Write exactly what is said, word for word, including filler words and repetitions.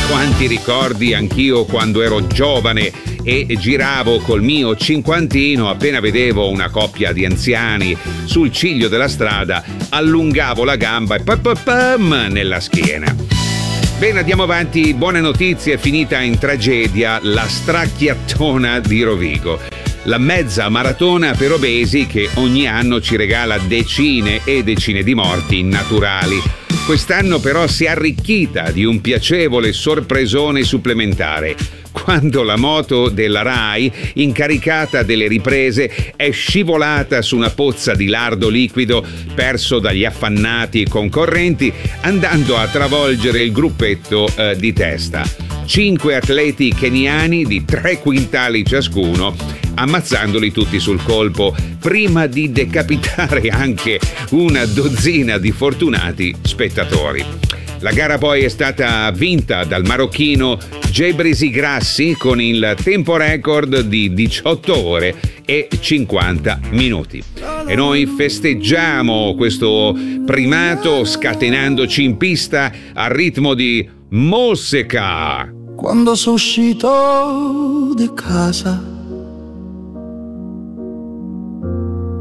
Quanti ricordi anch'io quando ero giovane e giravo col mio cinquantino, appena vedevo una coppia di anziani sul ciglio della strada, allungavo la gamba e pam pam pam nella schiena. Bene, andiamo avanti. Buone notizie, è finita in tragedia la stracchiattona di Rovigo. La mezza maratona per obesi che ogni anno ci regala decine e decine di morti naturali. Quest'anno però si è arricchita di un piacevole sorpresone supplementare, quando la moto della Rai, incaricata delle riprese, è scivolata su una pozza di lardo liquido perso dagli affannati concorrenti, andando a travolgere il gruppetto eh, di testa. Cinque atleti keniani di tre quintali ciascuno, ammazzandoli tutti sul colpo, prima di decapitare anche una dozzina di fortunati spettatori. La gara poi è stata vinta dal marocchino Gebrisi Grassi con il tempo record di diciotto ore e cinquanta minuti. E noi festeggiamo questo primato scatenandoci in pista al ritmo di musica. Quando sono uscito di casa